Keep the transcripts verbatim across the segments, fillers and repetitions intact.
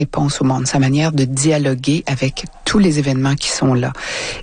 réponse au monde, sa manière de dialoguer avec tous les événements qui sont là.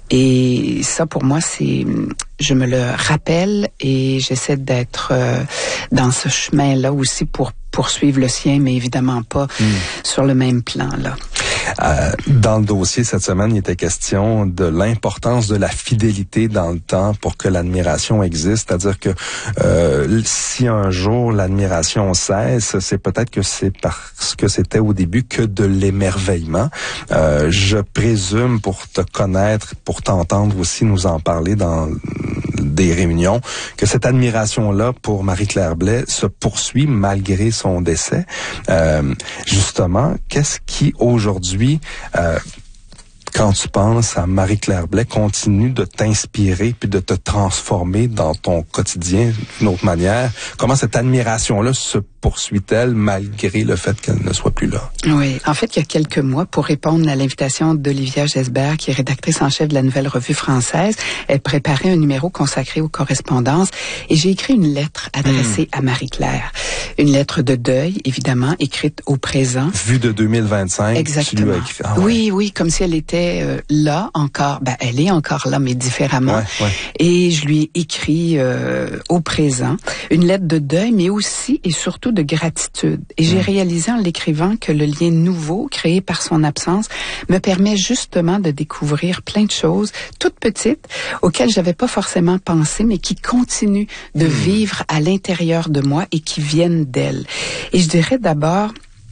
Et ça, pour moi, c'est, je me le rappelle et j'essaie d'être euh, dans ce chemin-là aussi pour poursuivre le sien, mais évidemment pas mmh. sur le même plan, là. Euh, dans le dossier cette semaine, il était question de l'importance de la fidélité dans le temps pour que l'admiration existe. C'est-à-dire que euh, si un jour l'admiration cesse, c'est peut-être que c'est parce que c'était au début que de l'émerveillement. Euh, je présume, pour te connaître, pour t'entendre aussi nous en parler dans des réunions, que cette admiration-là pour Marie-Claire Blais se poursuit malgré son décès. Euh, justement, qu'est-ce qui aujourd'hui, euh, quand tu penses à Marie-Claire Blais, continue de t'inspirer puis de te transformer dans ton quotidien d'une autre manière? Comment cette admiration-là se poursuit-elle malgré le fait qu'elle ne soit plus là? Oui, en fait, il y a quelques mois, pour répondre à l'invitation d'Olivia Gesbert, qui est rédactrice en chef de la Nouvelle Revue française, elle préparait un numéro consacré aux correspondances et j'ai écrit une lettre adressée mmh. à Marie-Claire. Une lettre de deuil, évidemment, écrite au présent. Vue de deux mille vingt-cinq. Exactement. Tu lui as écrit. Ah, ouais. Oui, oui, comme si elle était euh, là encore. Ben, elle est encore là, mais différemment. Ouais, ouais. Et je lui ai écrit euh, au présent une lettre de deuil, mais aussi et surtout de gratitude. Et j'ai mmh. réalisé en l'écrivant que le lien nouveau créé par son absence me permet justement de découvrir plein de choses toutes petites auxquelles j'avais pas forcément pensé, mais qui continuent de mmh. vivre à l'intérieur de moi et qui viennent d'elle. Et je dirais d'abord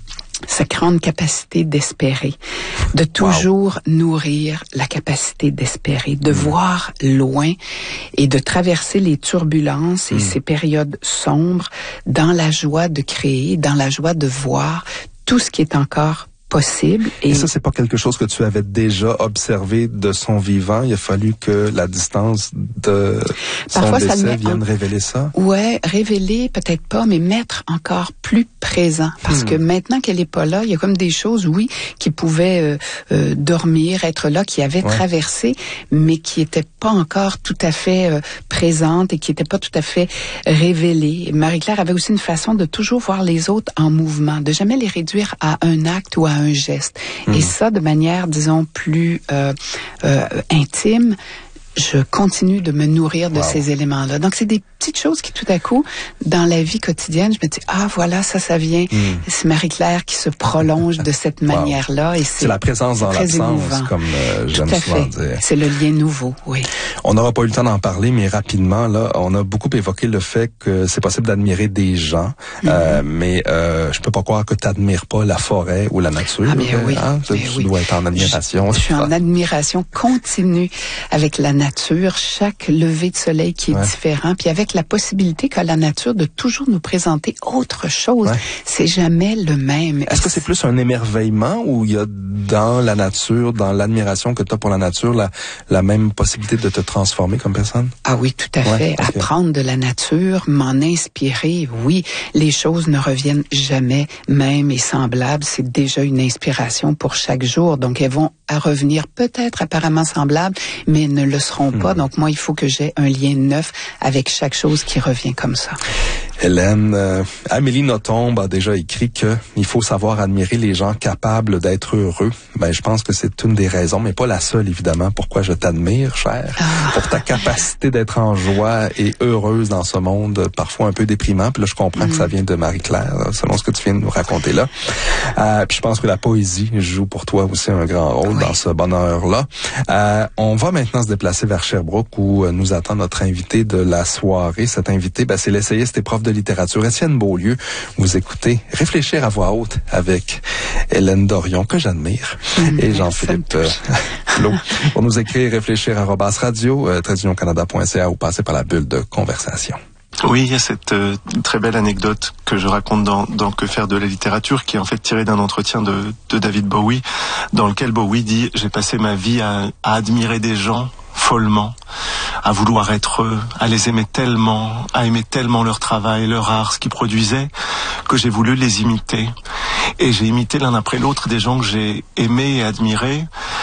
sa grande capacité d'espérer, de toujours wow. nourrir la capacité d'espérer, de mmh. voir loin et de traverser les turbulences et mmh. ces périodes sombres dans la joie de créer, dans la joie de voir tout ce qui est encore possible. Et, et ça, c'est pas quelque chose que tu avais déjà observé de son vivant. Il a fallu que la distance de Parfois, son ça décès met vienne en... révéler ça. Ouais, révéler peut-être pas, mais mettre encore plus présent. Parce hmm. que maintenant qu'elle est pas là, il y a comme des choses, oui, qui pouvaient euh, euh, dormir, être là, qui avaient ouais. traversé, mais qui étaient pas encore tout à fait euh, présentes et qui étaient pas tout à fait révélées. Marie-Claire avait aussi une façon de toujours voir les autres en mouvement, de jamais les réduire à un acte ou à un geste. Mmh. Et ça, de manière, disons, plus euh, euh, intime, je continue de me nourrir de wow. ces éléments-là. Donc, c'est des petites choses qui, tout à coup, dans la vie quotidienne, je me dis, ah, voilà, ça, ça vient. Mm. C'est Marie-Claire qui se prolonge de cette wow. manière-là. Et c'est, c'est la présence dans l'absence, émouvant. Comme euh, j'aime tout à souvent fait. dire. C'est le lien nouveau, oui. On n'aura pas eu le temps d'en parler, mais rapidement, là, on a beaucoup évoqué le fait que c'est possible d'admirer des gens, mm-hmm. euh, mais euh, je peux pas croire que tu n'admires pas la forêt ou la nature. Ah, mais oui. Hein? Mais tu oui. dois être en admiration. Je, je suis en admiration continue avec la nature. nature, chaque lever de soleil qui est ouais. différent, puis avec la possibilité qu'a la nature de toujours nous présenter autre chose. Ouais. C'est jamais le même. Est-ce que c'est plus un émerveillement ou il y a dans la nature, dans l'admiration que tu as pour la nature, la, la même possibilité de te transformer comme personne? Ah oui, tout à ouais, fait. Okay. Apprendre de la nature, m'en inspirer, oui. Les choses ne reviennent jamais mêmes et semblables. C'est déjà une inspiration pour chaque jour. Donc, elles vont à revenir peut-être apparemment semblables, mais ne le seront pas. Mmh. Donc, moi, il faut que j'ai un lien neuf avec chaque chose qui revient comme ça. Hélène, euh, Amélie Nothomb a déjà écrit que il faut savoir admirer les gens capables d'être heureux. Ben, je pense que c'est une des raisons, mais pas la seule, évidemment, pourquoi je t'admire, chère. Ah. Pour ta capacité d'être en joie et heureuse dans ce monde parfois un peu déprimant. Puis là, je comprends mmh. que ça vient de Marie-Claire, selon ce que tu viens de nous raconter là. Euh, puis je pense que la poésie joue pour toi aussi un grand rôle oui. dans ce bonheur-là. Euh, on va maintenant se déplacer vers Sherbrooke où euh, nous attend notre invité de la soirée. Cet invité, ben, c'est l'essayiste et prof de littérature Étienne Beaulieu. Vous écoutez Réfléchir à voix haute avec Hélène Dorion, que j'admire, mmh, et Jean-Philippe euh, Plot. Pour nous écrire réfléchir arobase radio, euh, trait d'union canada point c a ou passer par la bulle de conversation. Oui, il y a cette euh, très belle anecdote que je raconte dans, dans Que faire de la littérature, qui est en fait tirée d'un entretien de, de David Bowie, dans lequel Bowie dit « J'ai passé ma vie à, à admirer des gens follement, à vouloir être eux, à les aimer tellement, à aimer tellement leur travail, leur art, ce qu'ils produisaient, que j'ai voulu les imiter. Et j'ai imité l'un après l'autre des gens que j'ai aimés et admirés.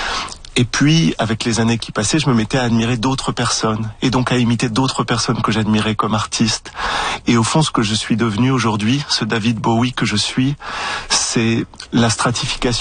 Et puis, avec les années qui passaient, je me mettais à admirer d'autres personnes, et donc à imiter d'autres personnes que j'admirais comme artistes. Et au fond, ce que je suis devenu aujourd'hui, ce David Bowie que je suis, c'est la stratification